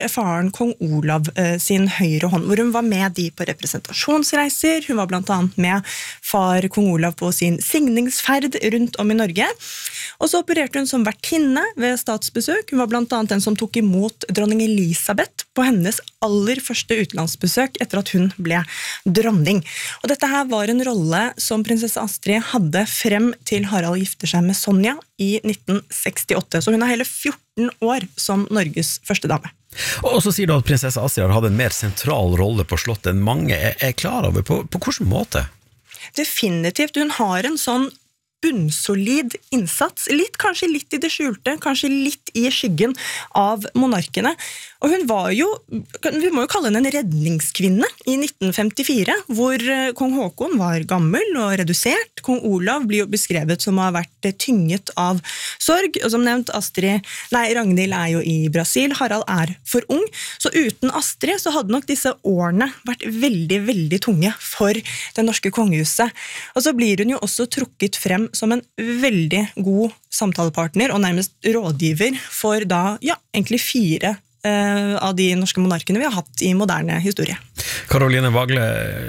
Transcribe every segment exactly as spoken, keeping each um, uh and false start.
faren kong Olav sin høyre hånd, hvor hun var med de på representasjonsreiser. Hun var blant annet med far kong Olav på sin signingsferd rundt om i Norge. Og så opererte hun som vertinne ved statsbesøk. Hun var blant annet den som tok imot dronning Elisabeth på hennes aller første utenlandsbesøk etter at hun ble dronning. Og dette her var en rolle som prinsesse Astrid hadde frem til Harald gifter seg med Sonja i nitten sekstiåtte. Så hun har hele fjorten år som Norges første dame. Og så sier du at prinsesse Astrid har hatt en mer sentral rolle på slottet enn mange er klar over. På, på hvilken måte? Definitivt. Hun har en sånn bunnsolid innsats, litt, kanskje litt i det skjulte, kanskje litt i skyggen av monarkene. Og hun var jo, vi må jo kalle henne en redningskvinne i nitten femtifire, hvor kong Håkon var gammel og redusert. Kong Olav blir jo beskrevet som å ha vært tynget av sorg, og som nevnt, Astrid, nei, Ragnhild er jo i Brasil, Harald er for ung, så uten Astrid så hadde nok disse årene vært veldig, veldig tunge for det norske kongehuset. Og så blir hun jo også trukket frem som en veldig god samtalepartner og nærmest rådgiver for da, ja, egentlig fire eh, av de norske monarkene vi har hatt i moderne historie. Karoline Wagle,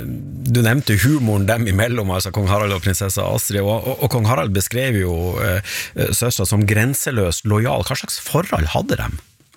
du nevnte humoren dem imellom, altså kong Harald og prinsesse Astrid, og, og, og kong Harald beskrev jo eh, søstra som grenseløst lojal. Hva slags forhold hadde de?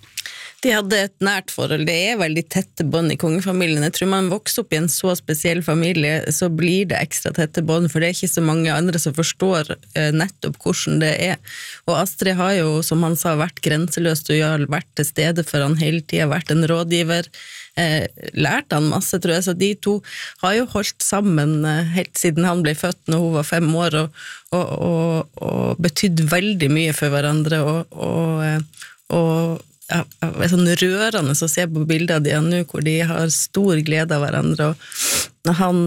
De hadde et nært forhold. Det er veldig tette bånd i kongefamilien. Jeg tror man vokser opp i en så spesiell familie, så blir det ekstra tette bånd, for det er ikke så mange andre som forstår eh, nettopp hvordan det er. Og Astrid har jo, som han sa, vært grenseløst lojal, vært til stede for han hele tiden, vært en rådgiver, eh, lært han masse, tror jeg. Så de to har jo holdt sammen eh, helt siden han ble født når hun var fem år, og, og, og, og betydd veldig mye for hverandre, og, og, og ja, det er sånn rørende å se på bilder av de nå, hvor de har stor glede av hverandre, og han,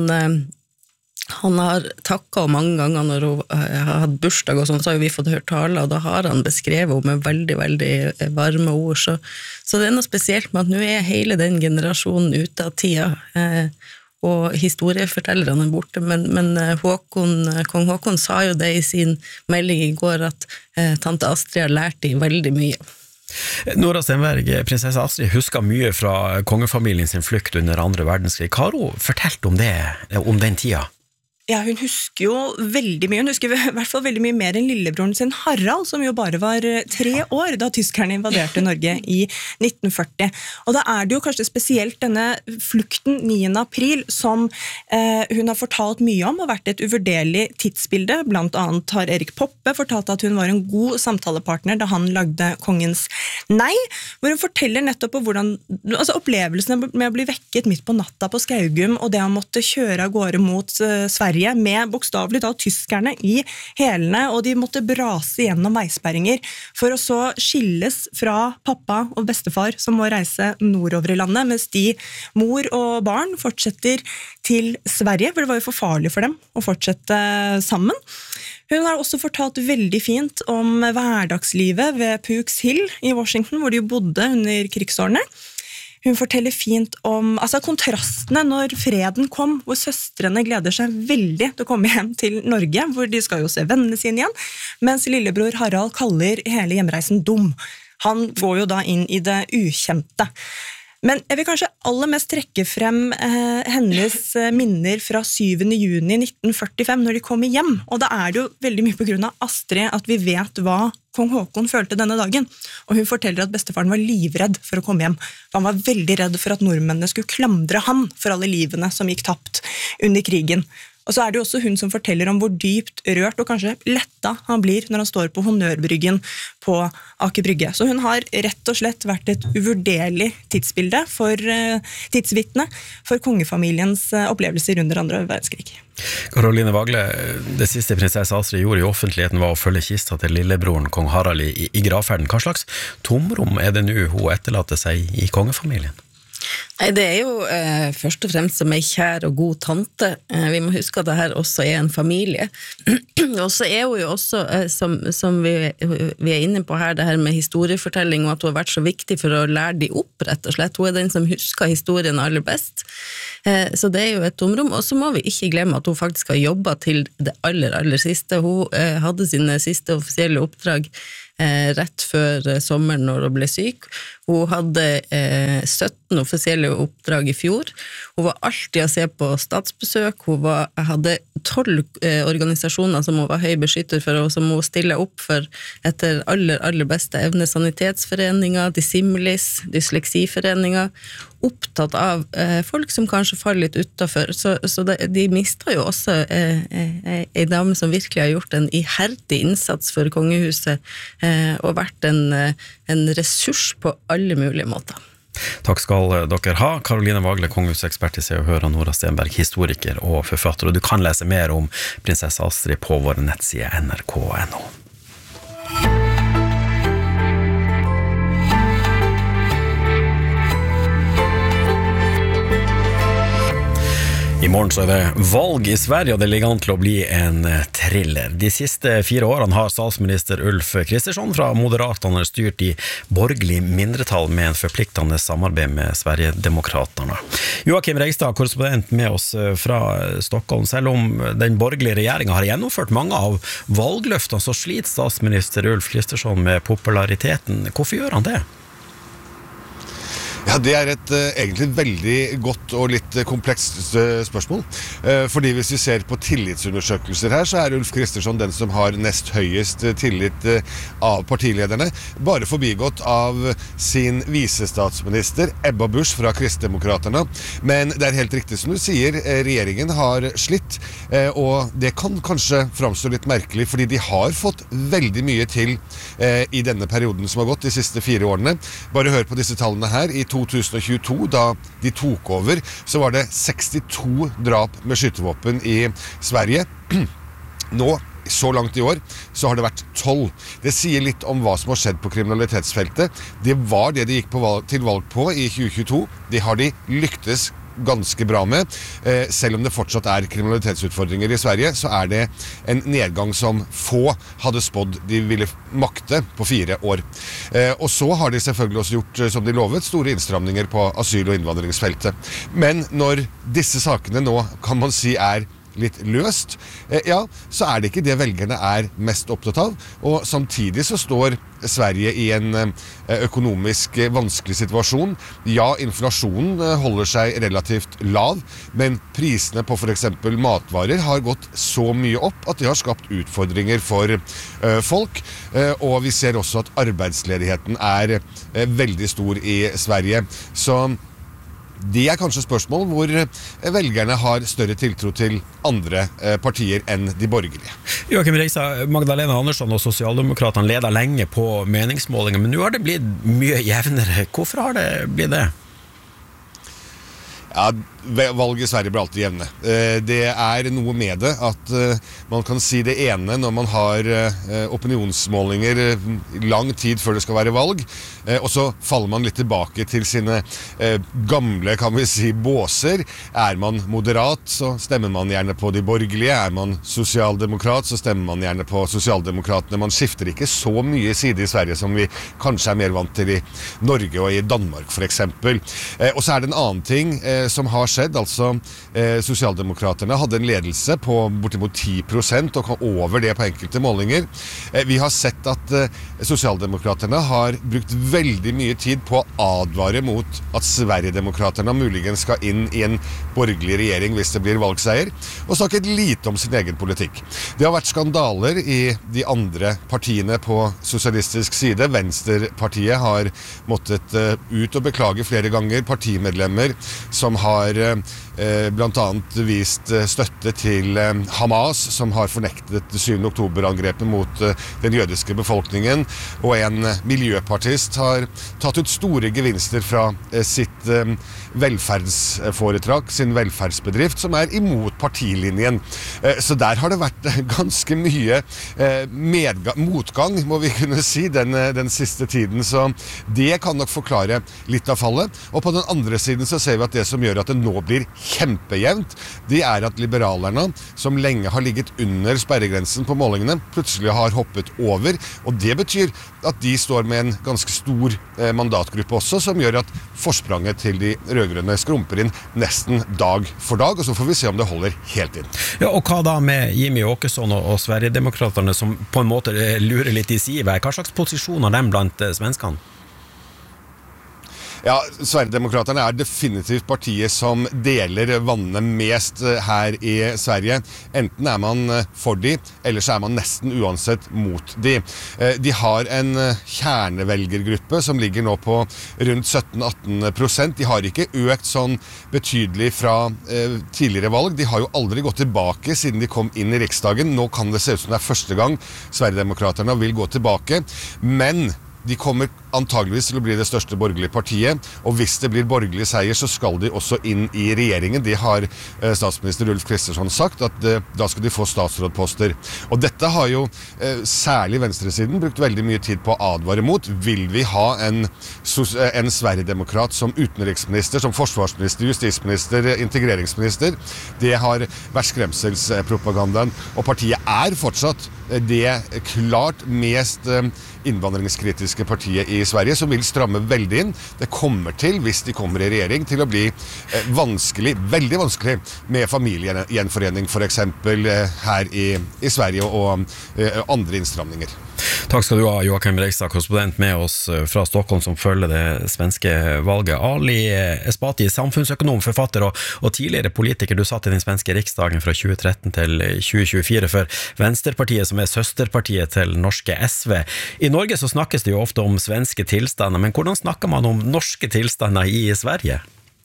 han har takket mange ganger når hun har hatt bursdag og sånn, så har vi fått hørt taler, og da har han beskrevet henne med veldig, veldig varme ord, så, så det er noe spesielt med at nå er hele den generasjonen ute av tida, eh, og historiefortellerne er borte, men, men Håkon, kong Håkon sa jo det i sin melding i går, at eh, tante Astrid har lært de veldig mye. Nora Stenberg, prinsesse Astrid husker mye fra kongefamilien sin flukt under andre verdenskrig. Hva har hun fortalt om det, om den tida? Ja, hun husker jo veldig mye. Hun husker i hvert fall veldig mye mer enn lillebroren sin Harald, som jo bare var tre år da tyskerne invaderte Norge i nitten førti. Og da er det jo kanskje spesielt denne flukten niende april som eh, hun har fortalt mye om, og vært et uvurderlig tidsbilde. Blant annet har Erik Poppe fortalt at hun var en god samtalepartner da han lagde Kongens Nei, hvor hun forteller nettopp på hvordan, altså opplevelsene med å bli vekket midt på natta på Skaugum, og det å måtte kjøre av gårde mot uh, Sverige, med bokstavelig talt tyskerne i hælene, og de måtte brase gjennom veisperringer for å så skilles fra pappa og bestefar som må reise nordover i landet, mens de, mor og barn, fortsetter til Sverige, for det var jo for farlig for dem å fortsette sammen. Hun har også fortalt veldig fint om hverdagslivet ved Pooks Hill i Washington, hvor de bodde under krigsårene. Hun forteller fint om altså kontrastene når freden kom, hvor søstrene gleder seg veldig til å komme hjem til Norge, hvor de skal jo se vennene sine igjen, mens lillebror Harald kaller hele hjemreisen dum. Han går jo da inn i det ukjente. Men jeg vil kanskje aller mest trekke frem eh, hennes minner fra syvende juni nitten førtifem, når de kommer hjem. Og da er det jo veldig mye på grunn av Astrid at vi vet hva kong Håkon følte denne dagen. Og hun forteller at bestefaren var livredd for å komme hjem. Han var veldig redd for at nordmennene skulle klandre han for alle livene som gikk tapt under krigen. Og så er det jo også hun som forteller om hvor dypt rørt og kanskje letta han blir når han står på honnørbryggen på Aker Brygge. Så hun har rett og slett vært et uvurderlig tidsbilde for uh, tidsvitne for kongefamiliens uh, opplevelser under andre verdenskrig. Karoline Wagle, det siste prinsesse Astrid gjorde i offentligheten var å følge kista til lillebroren kong Harald i, i gravferden. Hva slags tomrom er det nå hun etterlater seg i kongefamilien? Nei, det er jo eh, først og fremst som en kjær og god tante. Eh, vi må huske at det her også er en familie. Og så er hun jo også, eh, som, som vi, vi er inne på her, det her med historiefortelling, og at hun har vært så viktig for å lære de opp, rett og slett. Hun er den som husker historien aller best. Eh, så det er jo et tomrom. Og så må vi ikke glemme at hun faktisk har jobbet til det aller, aller siste. Hun eh, hadde sine siste offisielle oppdrag eh, rett før sommeren når hun ble syk. Hun hadde eh, sytten offisielle oppdrag i fjor. Hun var alltid å se på statsbesøk. Hun var, hadde tolv eh, organisasjoner som hun var høy beskytter for, og som hun stille opp for etter aller, aller beste evne. Sanitetsforeninger, Dissimilis, Dysleksiforeninger, opptatt av eh, folk som kanskje faller litt utenfor. Så, så de, de mistet jo også eh, eh, en dame som virkelig har gjort en iherdig innsats for kongehuset, eh, og vært en, en ressurs på alle mulige måter. Takk skal dere ha. Karoline Vagle, kongehusekspert i Se og Hør, og Nora Stenberg, historiker og forfatter. Og du kan lese mer om prinsesse Astrid på vår nettside N R K punktum N O. I morgen så er det valg i Sverige, og det ligger an til å bli en thriller. De siste fire årene har statsminister Ulf Kristersson fra Moderaterna styrt i borgerlig mindretall med en forpliktende samarbeid med Sverigedemokraterna. Joakim Reigstad, korrespondent med oss fra Stockholm. Selv om den borgerlige regjeringen har gjennomført mange av valgløftene, så sliter statsminister Ulf Kristersson med populariteten. Hvorfor gjør han det? Ja, det er et uh, egentlig veldig godt og litt uh, komplekst uh, spørsmål. Uh, fordi hvis vi ser på tillitsundersøkelser her, så er Ulf Kristersson den som har nest høyest uh, tillit uh, av partilederne, bare forbigått av sin visestatsminister Ebba Busch fra Kristdemokraterna. Men det er helt riktig som du sier, uh, regjeringen har slitt, uh, og det kan kanskje framstå litt merkelig, fordi de har fått veldig mye til uh, i denne perioden som har gått de siste fire årene. Bare hør på disse tallene her. I to tusen og tjueto, da de tok over, så var det sekstito drap med skytevåpen i Sverige. Nå, så langt i år, så har det vært tolv. Det sier litt om hva som har skjedd på kriminalitetsfeltet. Det var det de gikk på valg, til valg på i tjue tjueto. Det har de lyktes ganske bra med. Eh, selv om det fortsatt er kriminalitetsutfordringer i Sverige, så er det en nedgang som få hadde spådd de ville makte på fire år. Eh, og så har de selvfølgelig også gjort, som de lovet, store innstramninger på asyl- og innvandringsfeltet. Men når disse sakene nå, kan man si, er litt løst, eh, ja, så er det ikke det velgerne er mest opptatt av. Og samtidig så står Sverige i en eh, økonomisk eh, vanskelig situasjon. Ja, inflasjonen eh, holder seg relativt lav, men prisene på for eksempel matvarer har gått så mye opp at det har skapt utfordringer for eh, folk. Eh, og vi ser også at arbeidsledigheten er eh, veldig stor i Sverige. Så det er kanskje spørsmål hvor velgerne har større tiltro til andre partier enn de borgerlige. Joakim Reigstad, Magdalena Andersson og Sosialdemokratene leder lenge på meningsmålinger, men nå har det blitt mye jevnere. Hvorfor har det blitt det? Ja, valget i Sverige blir alltid jevne. Det er noe med det at man kan si det ene når man har opinionsmålinger lang tid før det skal være valg, og så faller man litt tilbake til sine gamle, kan vi si, båser. Er man moderat, så stemmer man gjerne på de borgerlige. Er man sosialdemokrat, så stemmer man gjerne på sosialdemokratene. Man skifter ikke så mye side i Sverige som vi kanskje er mer vant til i Norge og i Danmark, for eksempel. Og så er det en annen ting som har skjedd, altså eh, Sosialdemokraterne hadde en ledelse på bortimot ti prosent og kom over det på enkelte målinger. Eh, vi har sett at eh, Sosialdemokraterne har brukt veldig mye tid på å advare mot at Sverigedemokraterne muligens skal inn i en borgerlig regjering hvis det blir valgseier, og snakket lite om sin egen politikk. Det har vært skandaler i de andre partiene på sosialistisk side. Venstrepartiet har måttet eh, ut og beklage flere ganger, partimedlemmer som har eh, blant annet vist støtte til eh, Hamas, som har fornektet syvende oktober-angrepet mot eh, den jødiske befolkningen, og en miljøpartist har tatt ut store gevinster fra eh, sitt eh, velferdsforetrak, sin velferdsbedrift, som er imot partilinjen. Eh, så der har det vært ganske mye eh, medgang, motgang, må vi kunne si, den, den siste tiden, så det kan nok forklare litt av fallet. Og på den andre siden så ser vi at det som som gjør at det nå blir kjempejevnt, det er at liberalerne, som lenge har ligget under sperregrensen på målingene, plutselig har hoppet over, og det betyr at de står med en ganske stor eh, mandatgruppe også, som gjør at forspranget til de rødgrønne skrumper inn nesten dag for dag, og så får vi se om det holder helt inn. Ja, og hva da med Jimmy Åkesson og, og Sverigedemokraterne som på en måte lurer litt i sivet? Hva slags posisjon har dem blant eh, svenskene? Ja, Sverigedemokraterne er definitivt partiet som deler vannene mest her i Sverige. Enten er man for de, eller så er man nesten uansett mot de. De har en kjernevelgergruppe som ligger nå på rundt sytten til atten prosent. De har ikke økt sånn betydelig fra tidligere valg. De har jo aldri gått tilbake siden de kom inn i Riksdagen. Nå kan det se ut som det er første gang Sverigedemokraterne vil gå tilbake. Men de kommer antageligvis til å bli det største borgerlige partiet, og hvis det blir borgerlig seier, så skal de også inn i regjeringen. Det har eh, statsminister Ulf Kristersson sagt, at eh, da skal de få statsrådposter. Og dette har jo eh, særlig venstresiden brukt veldig mye tid på å advare mot. Vil vi ha en, en Sverigedemokrat som utenriksminister, som forsvarsminister, justisminister, integreringsminister? Det har vært skremselspropagandaen, og partiet er fortsatt det klart mest innvandringskritiske partiet i Sverige, som vil stramme veldig inn. Det kommer til, hvis de kommer i regjering, til å bli vanskelig, veldig vanskelig med familiegjenforening, for eksempel her i, i Sverige, og andre innstramninger. Takk skal du ha, Joakim Reigstad, korrespondent med oss fra Stockholm, som følger det svenske valget. Ali Esbati, samfunnsøkonom, forfatter og, og tidligere politiker. Du satt i den svenske riksdagen fra tjue tretten til tjue tjuefire for Venstrepartiet, som er søsterpartiet til norske S V. I Norge så snakkes det jo ofte om svenske tilstander, men hvordan snakker man om norske tilstander i Sverige?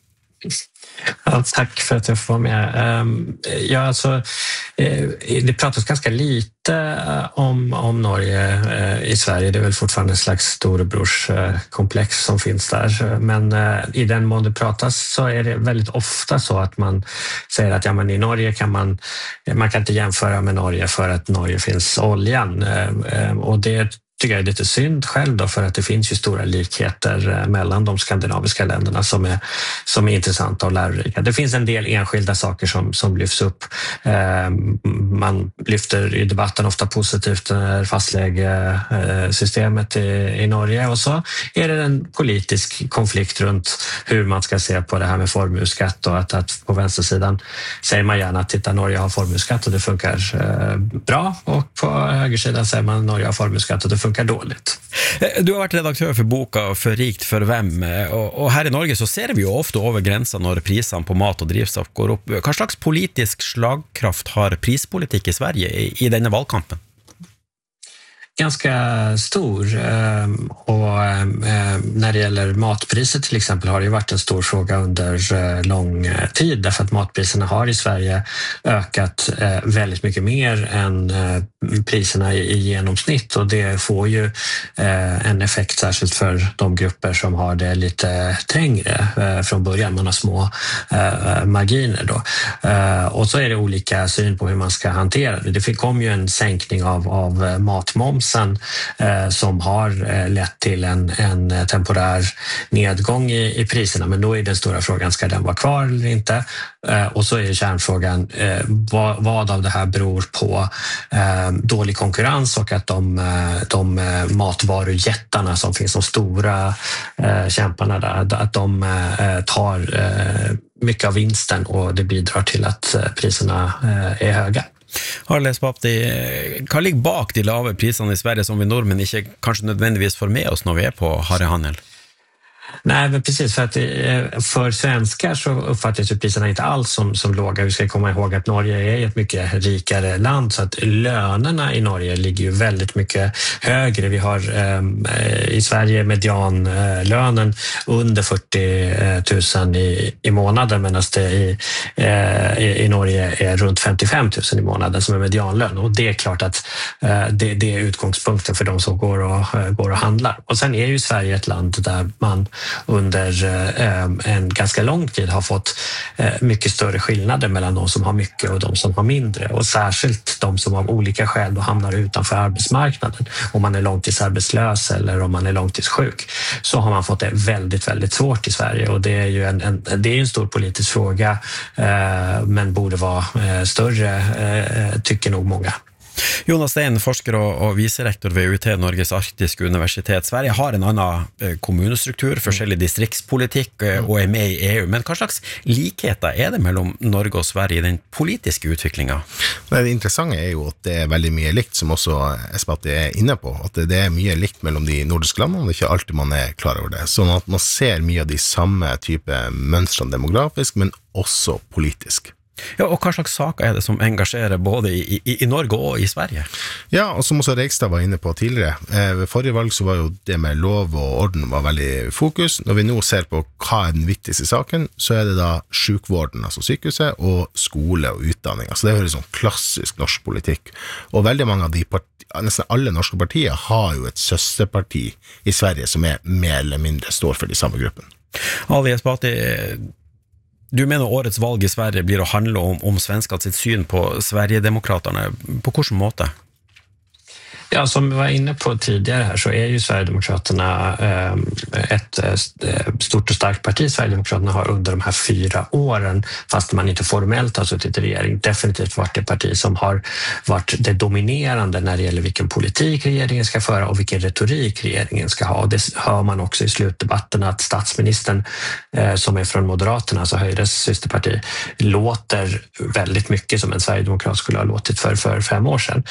Ja, tack för att jag får med. Ja, alltså, det pratas ganska lite om, om Norge i Sverige. Det är väl fortfarande en slags storebrorskomplex som finns där. Men i den mån det pratas så är det väldigt ofta så att man säger att ja, men i Norge kan man, man kan inte jämföra med Norge för att Norge finns oljan. Och det tycker jag är lite synd själv då, för att det finns ju stora likheter mellan de skandinaviska länderna som är, som är intressanta och lärorika. Det finns en del enskilda saker som, som lyfts upp. Eh, man lyfter i debatten ofta positivt fastlägesystemet i, i Norge, och så är det en politisk konflikt runt hur man ska se på det här med formueskatt, och att, att på vänstersidan säger man gärna att titta, Norge har formueskatt och det funkar eh, bra, och på högersidan säger man Norge har formueskatt och det funkar dåligt. Du har vært redaktør for boka For rikt for hvem, og, og her i Norge så ser vi jo ofte over grensen når prisene på mat og drivstoff går opp. Hva slags politisk slagkraft har prispolitikk i Sverige i, i denne valgkampen? Ganska stor, och när det gäller matpriser till exempel har det varit en stor fråga under lång tid, därför att matpriserna har i Sverige ökat väldigt mycket mer än priserna i genomsnitt, och det får ju en effekt särskilt för de grupper som har det lite trängre från början, man har små marginer då. Och så är det olika syn på hur man ska hantera det. Det kom ju en sänkning av, av matmoms Eh, som har eh, lett till en, en temporär nedgång i, i priserna, men då är den stora frågan, ska den vara kvar eller inte? Eh, och så är kärnfrågan eh, vad, vad av det här beror på eh, dålig konkurrens, och att de, de matvarujättarna som finns, de stora eh, kämparna där, att de eh, tar eh, mycket av vinsten, och det bidrar till att eh, priserna eh, är höga. Harald Esbati, hva ligger bak de lave prisene i Sverige som vi nordmenn ikke kanskje nødvendigvis får med oss når vi er på harrehandel? Nej, men precis, för att för svenskar så uppfattas ju priserna inte alls som, som låga. Vi ska komma ihåg att Norge är ett mycket rikare land, så att lönerna i Norge ligger ju väldigt mycket högre. Vi har eh, i Sverige medianlönen eh, under fyrtio tusen i, i månaden, medan det i, eh, i, i Norge är runt femtiofem tusen i månaden som är medianlön. Och det är klart att eh, det, det är utgångspunkten för de som går och, går och handlar. Och sen är ju Sverige ett land där man under en ganska lång tid har fått mycket större skillnader mellan de som har mycket och de som har mindre, och särskilt de som av olika skäl då hamnar utanför arbetsmarknaden. Om man är långtidsarbetslös eller om man är långtidssjuk, så har man fått det väldigt, väldigt svårt i Sverige, och det är ju en, en, det är en stor politisk fråga, eh, men borde vara eh, större, eh, tycker nog många. Jonas Stein, forsker og, og viserektor ved U T, Norges Arktiske Universitet. Sverige har en annen eh, kommunestruktur, forskjellig distriktspolitikk eh, og er med i E U, men hva slags likheter er det mellom Norge og Sverige i den politiske utviklingen? Det interessante er jo at det er veldig mye likt, som også Esbati er inne på, at det er mye likt mellom de nordiske landene, og det er ikke alltid man er klar over det. Sånn at man ser mye av de samme type mønstrene demografisk, men også politisk. Ja, og hva slags saker er det som engasjerer både i, i, i Norge og i Sverige? Ja, og som også Reigstad var inne på tidligere, eh, ved forrige valg så var jo det med lov og orden var veldig fokus. Når vi nå ser på hva er den viktigste saken, så er det da sjukvården, altså sykehuset, og skole og utdanning. Altså det er jo sånn klassisk norsk politikk. Og veldig mange av de partier, nesten alle norske partier har jo et søsterparti i Sverige som er mer eller mindre står for de samme gruppen. Ali Esbati, du mener årets valg i Sverige blir å handle om, om svenskene sitt syn på Sverigedemokraterna. På hvilken måte? Ja, som vi var inne på tidigare här så är ju Sverigedemokraterna ett stort och starkt parti. Sverigedemokraterna har under de här fyra åren, fast man inte formellt har suttit i regering, definitivt varit det parti som har varit det dominerande när det gäller vilken politik regeringen ska föra och vilken retorik regeringen ska ha. Det hör man också i slutdebatten att statsministern som är från Moderaterna, alltså Høyres systerparti, låter väldigt mycket som en Sverigedemokrat skulle ha låtit för, för fem år sedan.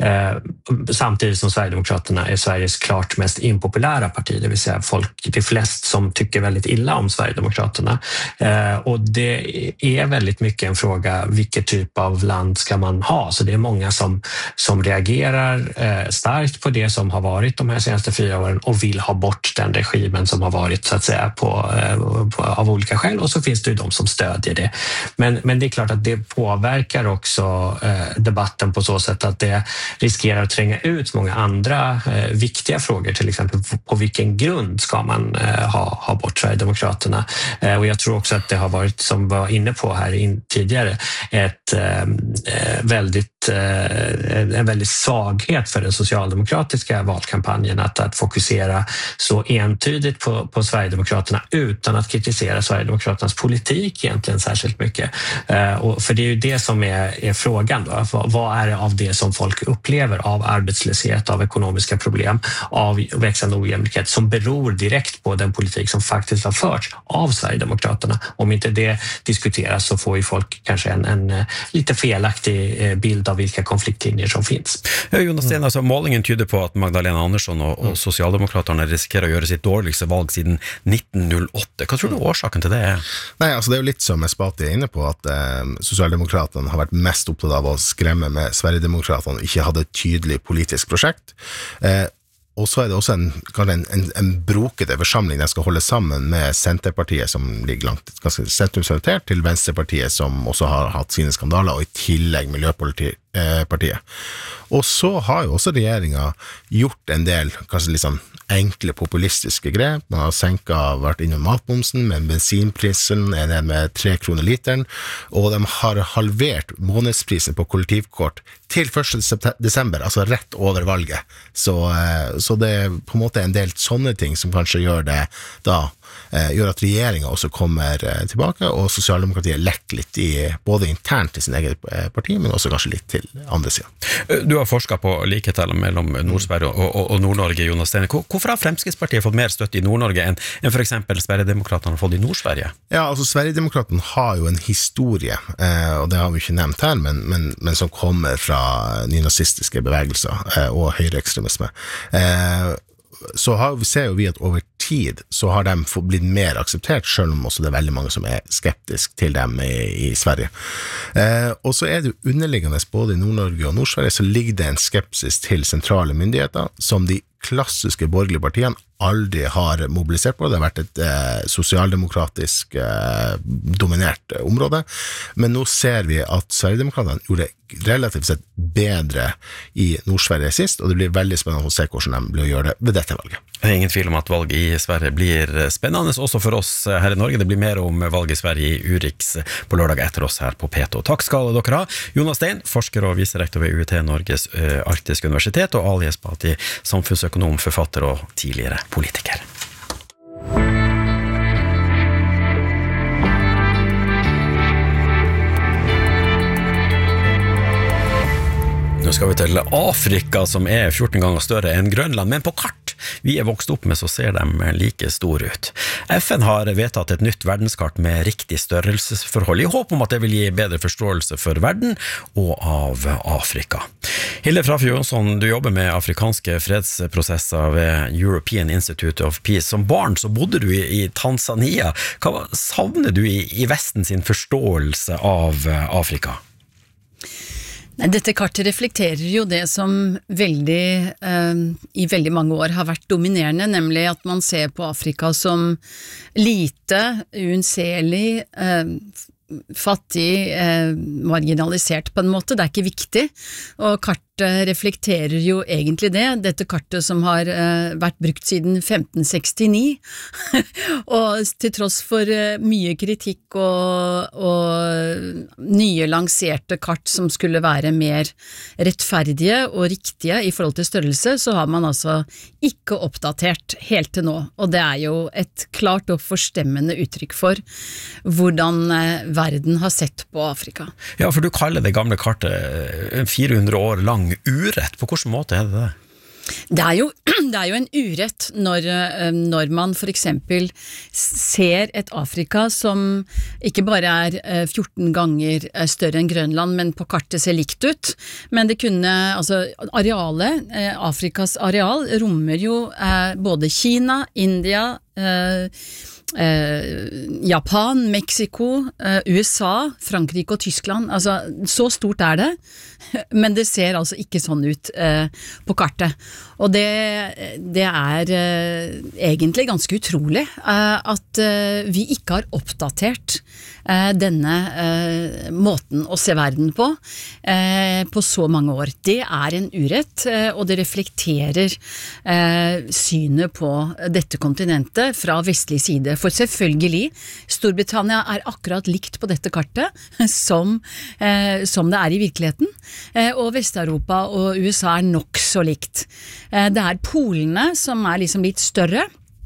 Samtidigt som Sverigedemokraterna är Sveriges klart mest impopulära parti, det vill säga folk, det är flest som tycker väldigt illa om Sverigedemokraterna. Eh, och det är väldigt mycket en fråga, vilken typ av land ska man ha? Så det är många som, som reagerar eh, starkt på det som har varit de här senaste fyra åren och vill ha bort den regimen som har varit så att säga på, eh, på, av olika skäl, och så finns det ju de som stödjer det. Men, men det är klart att det påverkar också eh, debatten på så sätt att det riskerar att tränga ut många andra eh, viktiga frågor, till exempel på, på vilken grund ska man eh, ha, ha bort Sverigedemokraterna. Eh, och jag tror också att det har varit, som var inne på här in, tidigare, ett eh, väldigt, eh, en väldigt svaghet för den socialdemokratiska valkampanjen att, att fokusera så entydigt på, på Sverigedemokraterna utan att kritisera Sverigedemokraternas politik egentligen särskilt mycket. Eh, och för det är ju det som är, är frågan då. Vad, vad är det av det som folk upplever av arbetslöshet, av ekonomiska problem, av växande ojämlikhet som beror direkt på den politik som faktiskt har förts av Sverigedemokraterna. Om inte det diskuteras så får ju folk kanske en, en lite felaktig bild av vilka konfliktlinjer som finns. Ja, Jonas Stein, altså, målingen tyder på at Magdalena Andersson og, og Socialdemokraterna risikerer å gjøre sitt dårligste valg siden nitten null åtte. Hva tror du årsaken til det er? Nei, altså det er jo litt som Esbati er inne på, at eh, Socialdemokraterne har vært mest opptatt av å skremme med Sverigedemokraterne og ikke hadde et tydelig politisk prosjekt. Eh, og så er det også en, en, en, en brokete forsamling den skal holde sammen med Senterpartiet, som ligger langt ganske sentrumsorientert, til Venstrepartiet, som også har hatt sine skandaler, og i tillegg Miljøpartiet. Og så har jo også regjeringen gjort en del kanskje litt sånn enkle populistiske grep. Man har senket, vært innom matmomsen, men bensinprisen er ned med tre kroner literen, og de har halvert månedsprisen på kollektivkort til første desember, altså rett over valget. Så, så det er på en måte en del sånne ting som kanskje gjør det da, gjør at regjeringen også kommer tilbake, og Socialdemokratiet lekker litt i, både internt til sin eget parti, men også kanskje litt til andre siden. Du har forsket på likheter mellom Nord-Sverige og, og, og Nord-Norge, Jonas Stein. Hvorfor har Fremskrittspartiet fått mer støtte i Nord-Norge enn, enn for eksempel Sverigedemokraterna har fått i Nord-Sverige? Ja, altså Sverigedemokraterna har jo en historie, eh, og det har vi ikke nevnt her, men, men, men som kommer fra nynazistiske bevegelser eh, og høyreekstremisme. Eh, så har, ser jo vi at over tid så har de blitt mer akseptert, selv om også det er veldig mange som er skeptisk til dem i, i Sverige. Eh, og så er det jo underliggende både i Nord-Norge og Nord-Sverige så ligger det en skepsis til sentrale myndigheter som de klassiske borgerlige partiene aldri har mobilisert på. Det har vært et eh, sosialdemokratisk eh, dominert område, men nå ser vi at Sverigedemokraterne gjorde relativt sett bedre i Nord-Sverige sist, og det blir veldig spennende å se hvordan de blir å gjøre det ved dette valget. Det er ingen tvil om at valget i Sverige blir spennende, også for oss her i Norge. Det blir mer om valget i Sverige i Urix på lørdag etter oss her på P to. Takk skal dere ha. Jonas Stein, forsker og viserektor ved U T Norges uh, Arktiske Universitet, og Ali Esbati, samfunnsøkonom, forfatter og tidligere politiker. Nå skal vi til Afrika, som er fjorten ganger større enn Grønland, men på kart vi er vokst opp med, så ser de like store ut. F N har vedtatt et nytt verdenskart med riktig størrelsesforhold, i håp om at det vil gi bedre forståelse for verden og av Afrika. Hilde Frafjord Jonsson, du jobber med afrikanske fredsprosesser ved European Institute of Peace. Som barn så bodde du i, i Tanzania. Hva savner du i, i Vesten sin forståelse av Afrika? Dette kartet reflekterer jo det som veldig, eh, i veldig mange år har vært dominerende, nemlig at man ser på Afrika som lite, uunnselig, eh, fattig, eh, marginalisert på en måte. Det er ikke viktig, og kartet reflekterer jo egentlig det. Dette kartet som har eh, vært brukt siden femten sekstini, og til tross for eh, mye kritikk og, og nye lanserte kart som skulle være mer rettferdige og riktige i forhold til størrelse, så har man altså ikke oppdatert helt til nå, og det er jo et klart og forstemmende uttrykk for hvordan eh, verden har sett på Afrika. Ja, for du kaller det gamle kartet fire hundre år lang urett. På hvilken måte er det det? Det er jo, det er jo en urett når, når man for eksempel ser et Afrika som ikke bare er fjorten ganger større enn Grønland, men på kartet ser likt ut. Men det kunne, altså arealet, Afrikas areal rommer jo både Kina, India, eh, Eh, Japan, Mexico, eh, U S A, Frankrike og Tyskland. Altså, så stort er det, men det ser altså ikke sånn ut eh, på kartet. Og det, det er eh, egentlig ganske utrolig eh, at eh, vi ikke har oppdatert eh, denne eh, måten å se verden på eh, på så mange år. Det er en urett, eh, og det reflekterer eh, synet på dette kontinentet fra vestlig side. For selvfølgelig, Storbritannia er akkurat likt på dette kartet som, eh, som det er i virkeligheten, eh, og Vest-Europa og U S A er nok så likt. Eh, det er polene som er liksom litt større,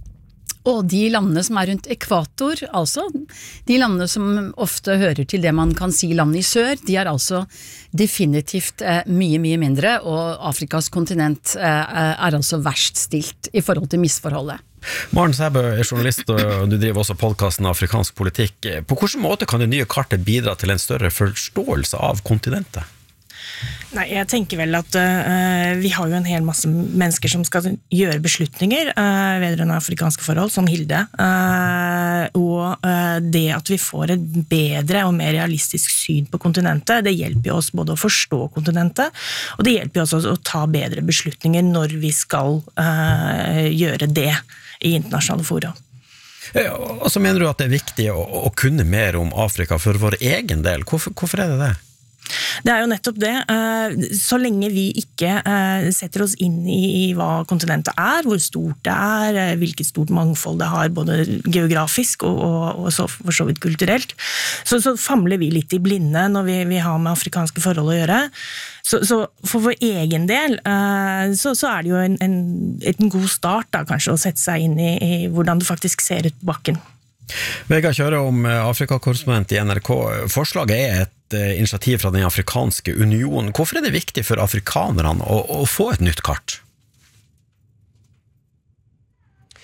og de landene som er rundt ekvator, altså de landene som ofte hører til det man kan si land i sør, de er altså definitivt eh, mye, mye mindre, og Afrikas kontinent eh, er altså verst stilt i forhold til misforholdet. Maren Sæbø er journalist, og du driver også podcasten Afrikansk politikk. På hvilken måte kan det nye kartet bidra til en større forståelse av kontinentet? Nei, jeg tenker vel at uh, vi har jo en hel masse mennesker som skal gjøre beslutninger uh, vedrørende afrikanske forhold, som Hilde, uh, og uh, det at vi får et bedre og mer realistisk syn på kontinentet, det hjelper jo oss både å forstå kontinentet, og det hjelper jo oss å ta bedre beslutninger når vi skal uh, gjøre det i internasjonale fora. Ja, og så mener du at det er viktig å, å kunne mer om Afrika for vår egen del. Hvorfor, hvorfor er det det? Det er jo nettopp det. Så lenge vi ikke setter oss inn i hva kontinentet er, hvor stort det er, hvilket stort mangfold det har, både geografisk og, og, og så, for så vidt kulturelt, så, så famler vi litt i blinde når vi, vi har med afrikanske forhold å gjøre. Så, så for vår egen del så, så er det jo en, en, en god start da, kanskje, å sette seg inn i, i hvordan det faktisk ser ut på bakken. Vegard Kjøre om Afrika-korrespondent i N R K. Forslaget er et initiativ fra den afrikanske unionen. Hvorfor er det viktig for afrikanerne å, å få et nytt kart?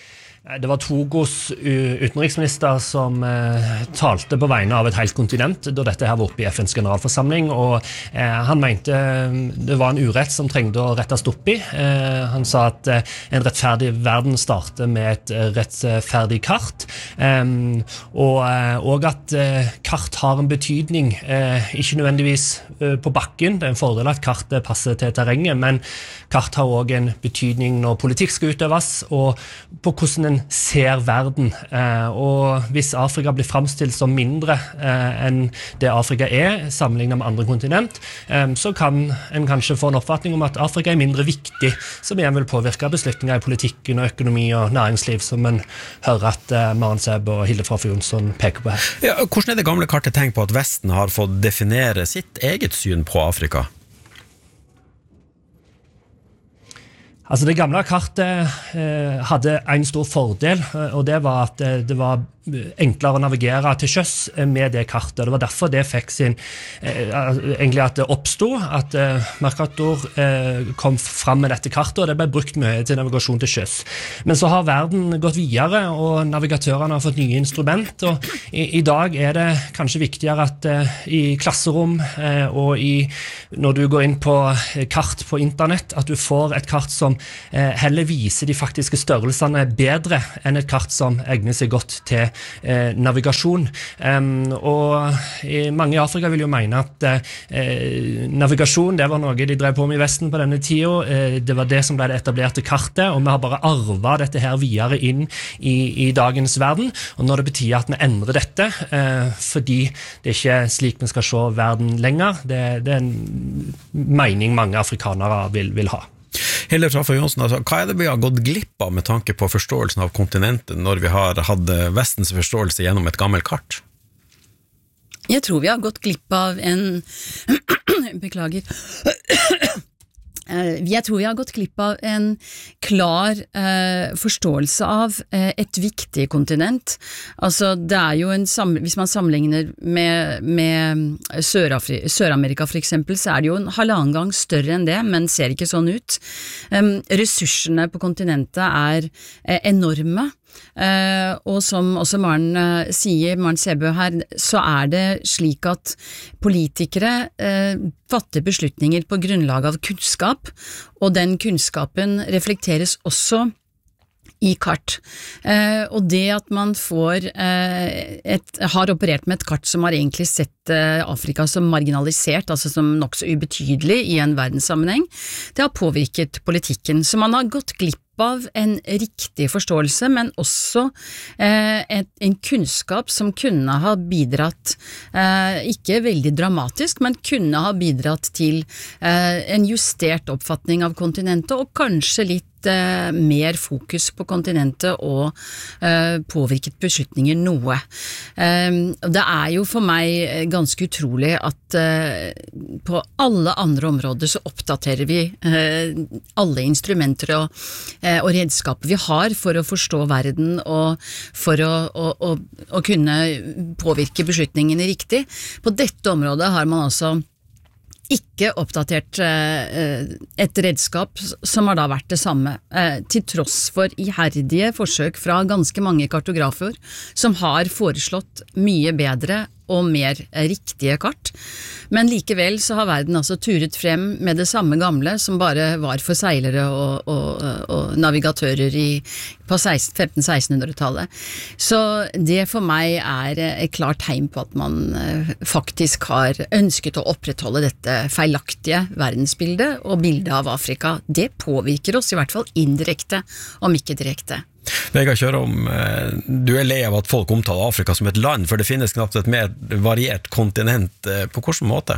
Det var Togos utenriksminister som eh, talte på vegne av et helt kontinent da dette her var oppe i F N's generalforsamling, og eh, han mente det var en urett som trengte å rettes opp i. Eh, han sa at eh, en rettferdig verden starter med et rettferdig kart, eh, og, eh, og at eh, kart har en betydning, eh, ikke nødvendigvis eh, på bakken. Det er en fordel at kartet passer til terrenget, men kart har også en betydning når politikk skal utøves, og på hvordan en ser verden, eh, og hvis Afrika blir fremstilt som mindre eh, enn det Afrika er, sammenlignet med andre kontinent, eh, så kan en kanskje få en oppfatning om at Afrika er mindre viktig, som igjen vil påvirke beslutninger i politikken og økonomi og næringsliv, som en hører at eh, Maren Seb og Hilde Frafjord Jonsson peker på her. Ja, hvordan er det gamle kartet tenkt på at Vesten har fått definere sitt eget syn på Afrika? Altså det gamle kartet eh, hadde en stor fordel, og det var at det, det var enklere å navigere til sjøs med det kartet. Det var derfor det fikk sin, eh, egentlig at det oppstod, at eh, Mercator eh, kom fram med dette kartet, og det ble brukt mye til navigasjon til sjøs. Men så har verden gått videre, og navigatørene har fått nye instrument, og i, i dag er det kanskje viktigere at eh, i klasserom eh, og i, når du går inn på kart på internett, at du får et kart som eh, heller viser de faktiske størrelsene bedre enn et kart som egner seg godt til Eh, navigasjon. Um, og i, mange i Afrika vil jo mene at eh, navigasjon, det var noe de drev på med i Vesten på denne tiden. Eh, det var det som ble det etablerte kartet, og vi har bare arvet dette her videre inn i, i dagens verden. Og når det betyr at vi endrer dette, eh, fordi det er ikke slik vi skal se verden lenger, det, det er en mening mange afrikanere vil, vil ha. Hilde Frafjord Jonsson, altså, hva er det vi har gått glipp av med tanke på forståelsen av kontinentet når vi har hatt Vestens forståelse gjennom et gammelt kart? Jeg tror vi har gått glipp av en beklager Jeg tror vi har gått glipp av en klar eh, forståelse av eh, et viktig kontinent. Altså, det er jo en hvis man sammenligner med, med Sør-Amerika for eksempel, så er det jo en halvannen gang større enn det, men ser ikke sånn ut. Um, ressursene på kontinentet er eh, enorme. Uh, og som også Maren uh, sier, Maren Sebø her, så er det slik at politikere uh, fatter beslutninger på grunnlag av kunnskap, og den kunnskapen reflekteres også i kart. Uh, og det at man får uh, et, har operert med et kart som har egentlig sett uh, Afrika som marginalisert, altså som nok så ubetydelig i en verdenssammenheng, det har påvirket politikken, så man har gått glipp av en riktig forståelse, men også eh, et, en kunnskap som kunne ha bidratt, eh, ikke veldig dramatisk, men kunne ha bidratt til eh, en justert oppfatning av kontinentet, og kanskje litt eh, mer fokus på kontinentet og eh, påvirket beslutninger noe. Eh, det er jo for meg ganske utrolig at eh, på alle andre områder så oppdaterer vi eh, alle instrumenter og og redskaper vi har for å forstå verden og for å, å, å, å kunne påvirke beslutningene riktig. På dette området har man altså ikke oppdatert eh, et redskap som har da vært det samme, eh, til tross for iherdige forsøk fra ganske mange kartografer som har foreslått mye bedre og mer riktige kart. Men likevel så har verden altså turet frem med det samme gamle som bare var for seilere og, og, og navigatører i, på femten-sekstenhundretallet. Så det for meg er et klart tegn på at man faktisk har ønsket å opprettholde dette feilaktige verdensbildet og bildet av Afrika. Det påvirker oss i hvert fall indirekte, om ikke direkte. Vegard Kjørom, du er lei av at folk omtaler Afrika som et land, for det finnes knapt et mer variert kontinent. På hvilken måte?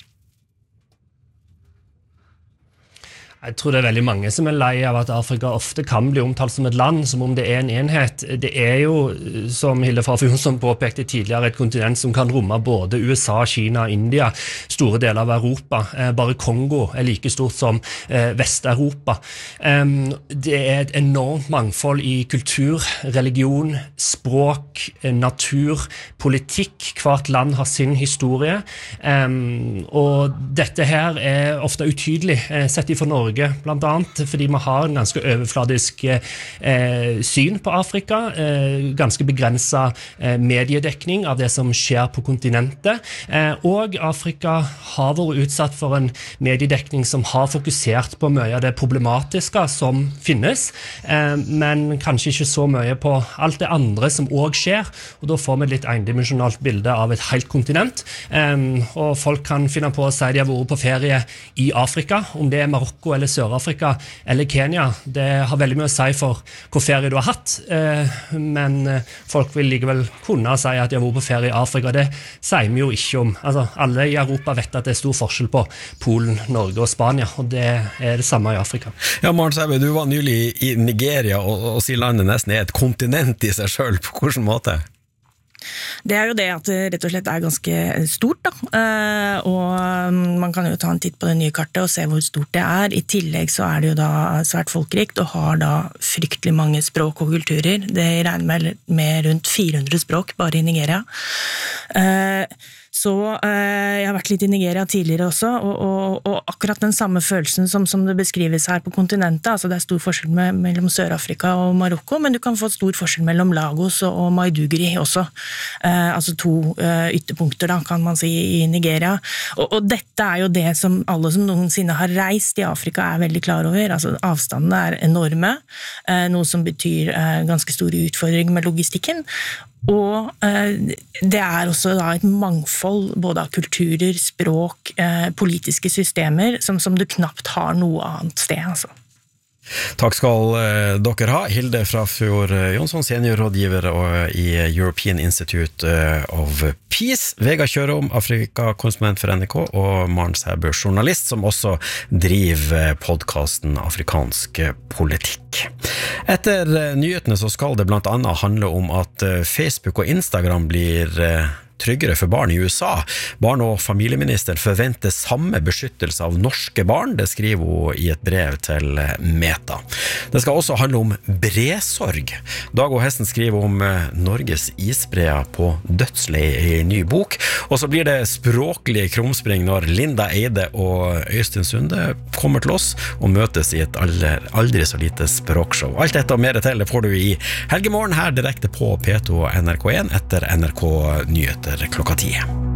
Jeg tror det er veldig mange som er lei av at Afrika ofte kan bli omtalt som et land, som om det er en enhet. Det er jo, som Hilde Frafjord Jonsson påpekte tidligere, et kontinent som kan romme både U S A, Kina, India, store deler av Europa. Bare Kongo er like stort som Vest-Europa. Det er et enormt mangfold i kultur, religion, språk, natur, politikk. Hvert land har sin historie. Og dette her er ofte utydelig sett ifra Norge, Norge, blant annet, fordi vi har en ganske overfladisk eh, syn på Afrika, eh, ganske begrenset eh, mediedekning av det som skjer på kontinentet, eh, og Afrika har vært utsatt for en mediedekning som har fokusert på mye av det problematiske som finnes, eh, men kanskje ikke så mye på alt det andre som også skjer, og da får vi et litt endimensjonalt bilde av et helt kontinent, eh, og folk kan finne på å si de har vært på ferie i Afrika, om det er Marokko eller Sør-Afrika eller Kenya, det har veldig mye å si for hvor ferie du har hatt, eh, men folk vil likevel kunne si at de har vært på ferie i Afrika, det sier vi jo ikke om. Altså, alle i Europa vet at det er stor forskjell på Polen, Norge og Spania, og det er det samme i Afrika. Ja, Maren Sæbø, du var nylig i Nigeria, og, og sier landet nesten er et kontinent i seg selv, på hvilken måte? Det er jo det at det rett og slett er ganske stort da, og man kan jo ta en titt på det nye kartet og se hvor stort det er. I tillegg så er det jo da svært folkerikt og har da fryktelig mange språk og kulturer. Det regner med, med rundt fire hundre språk bare i Nigeria. Så eh, jeg har vært litt i Nigeria tidligere også, og, og, og akkurat den samme følelsen som, som det beskrives her på kontinentet, altså det er stor forskjell med, mellom Sør-Afrika og Marokko, men du kan få stor forskjell mellom Lagos og, og Maiduguri også, eh, altså to eh, ytterpunkter da, kan man si, i Nigeria. Og, og dette er jo det som alle som noensinne har reist i Afrika er veldig klar over, altså avstandene er enorme, eh, noe som betyr eh, ganske store utfordringer med logistikken, og eh, det er også da et mangfold både av kulturer, språk, eh, politiske systemer som, som du knapt har noe annet sted, altså. Takk skal eh, dere ha. Hilde Frafjord Jonsson, seniorrådgiver i European Institute of Peace, Vegard Kjørom, Afrika-konsument for N R K, og Maren Sæbø, journalist, som også driver podcasten Afrikansk politikk. Etter nyhetene så skal det blant annet handle om at Facebook og Instagram blir tryggere for barn i U S A. Barn- og familieministeren forventer samme beskyttelse av norske barn, det skriver hun i et brev til Meta. Det skal også handle om bresorg. Dag og Hesten skriver om Norges isbreer på dødsleie i en ny bok, og så blir det språklig krumspring når Linda Eide og Øystein Sunde kommer til oss og møtes i et aldri, aldri så lite språkshow. Alt dette og mer til det får du i Helgemorgen her direkte på P to og N R K en etter N R K Nyheter klokka ti.